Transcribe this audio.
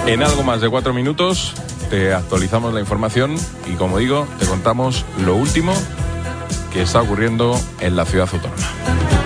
En algo más de 4 minutos te actualizamos la información y, como digo, te contamos lo último que está ocurriendo en la ciudad autónoma.